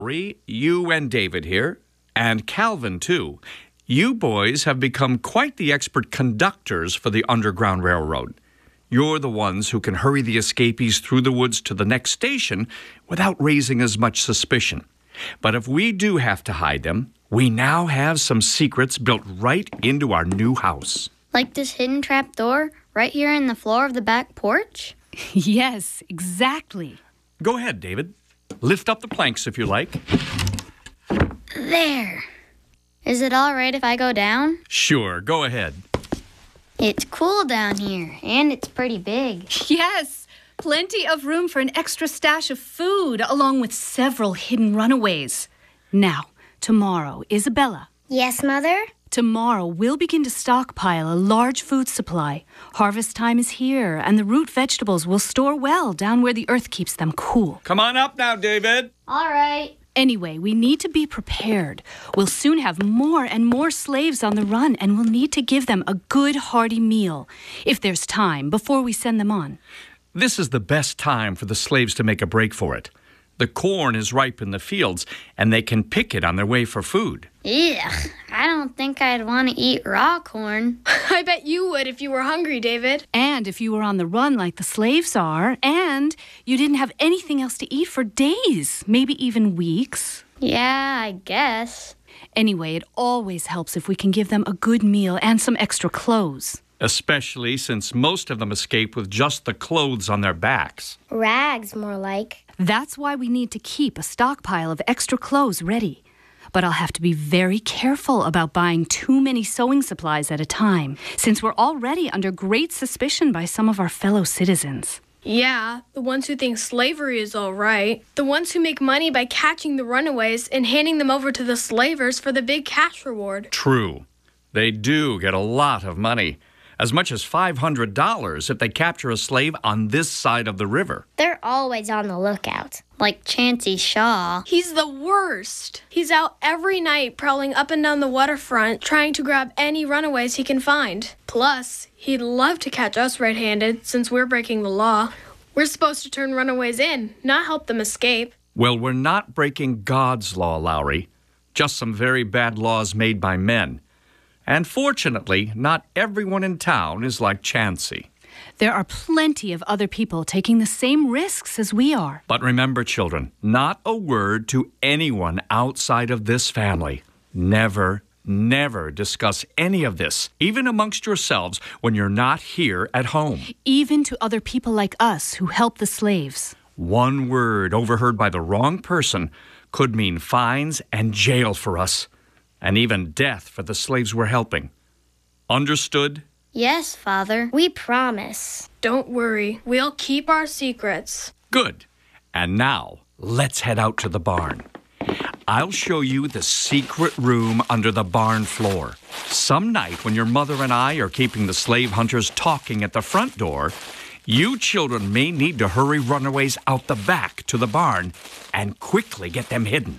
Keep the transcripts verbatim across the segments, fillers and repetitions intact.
You and David here, and Calvin too. You boys have become quite the expert conductors for the Underground Railroad. You're the ones who can hurry the escapees through the woods to the next station without raising as much suspicion. But if we do have to hide them, we now have some secrets built right into our new house. Like this hidden trap door right here in the floor of the back porch? Yes, exactly. Go ahead, David. Lift up the planks if you like. There. Is it all right if I go down? Sure, go ahead. It's cool down here, and it's pretty big. Yes, plenty of room for an extra stash of food, along with several hidden runaways. Now, tomorrow, Isabella. Yes, Mother? Tomorrow, we'll begin to stockpile a large food supply. Harvest time is here, and the root vegetables will store well down where the earth keeps them cool. Come on up now, David. All right. Anyway, we need to be prepared. We'll soon have more and more slaves on the run, and we'll need to give them a good, hearty meal, if there's time, before we send them on. This is the best time for the slaves to make a break for it. The corn is ripe in the fields, and they can pick it on their way for food. Ugh, I don't think I'd want to eat raw corn. I bet you would if you were hungry, David. And if you were on the run like the slaves are, and you didn't have anything else to eat for days, maybe even weeks. Yeah, I guess. Anyway, it always helps if we can give them a good meal and some extra clothes. Especially since most of them escape with just the clothes on their backs. Rags, more like. That's why we need to keep a stockpile of extra clothes ready. But I'll have to be very careful about buying too many sewing supplies at a time, since we're already under great suspicion by some of our fellow citizens. Yeah, the ones who think slavery is all right. The ones who make money by catching the runaways and handing them over to the slavers for the big cash reward. True. They do get a lot of money. As much as five hundred dollars if they capture a slave on this side of the river. They're always on the lookout. Like Chancey Shaw. He's the worst. He's out every night prowling up and down the waterfront trying to grab any runaways he can find. Plus, he'd love to catch us red-handed since we're breaking the law. We're supposed to turn runaways in, not help them escape. Well, we're not breaking God's law, Lowry. Just some very bad laws made by men. And fortunately, not everyone in town is like Chancey. There are plenty of other people taking the same risks as we are. But remember, children, not a word to anyone outside of this family. Never, never discuss any of this, even amongst yourselves, when you're not here at home. Even to other people like us who help the slaves. One word overheard by the wrong person could mean fines and jail for us. And even death for the slaves we're helping. Understood? Yes, Father. We promise. Don't worry. We'll keep our secrets. Good. And now, let's head out to the barn. I'll show you the secret room under the barn floor. Some night when your mother and I are keeping the slave hunters talking at the front door, you children may need to hurry runaways out the back to the barn and quickly get them hidden.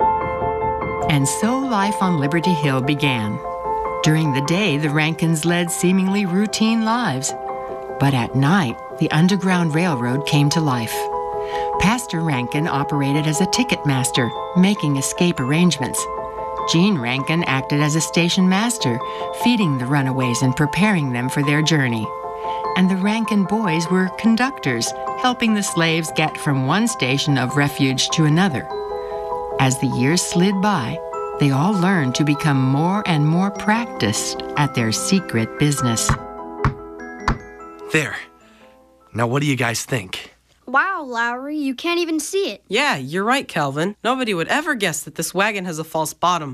And so life on Liberty Hill began. During the day, the Rankins led seemingly routine lives. But at night, the Underground Railroad came to life. Pastor Rankin operated as a ticket master, making escape arrangements. Gene Rankin acted as a station master, feeding the runaways and preparing them for their journey. And the Rankin boys were conductors, helping the slaves get from one station of refuge to another. As the years slid by, they all learned to become more and more practiced at their secret business. There. Now what do you guys think? Wow, Lowry, you can't even see it. Yeah, you're right, Calvin. Nobody would ever guess that this wagon has a false bottom.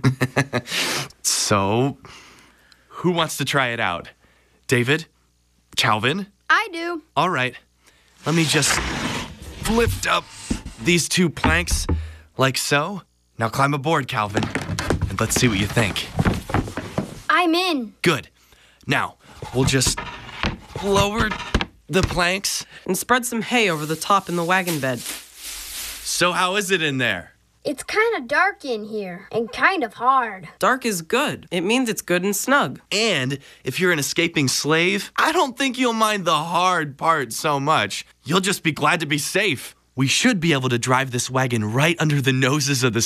So, who wants to try it out? David? Calvin? I do. All right. Let me just lift up these two planks like so. Now climb aboard, Calvin, and let's see what you think. I'm in. Good. Now, we'll just lower the planks. And spread some hay over the top in the wagon bed. So how is it in there? It's kind of dark in here, and kind of hard. Dark is good. It means it's good and snug. And if you're an escaping slave, I don't think you'll mind the hard part so much. You'll just be glad to be safe. We should be able to drive this wagon right under the noses of the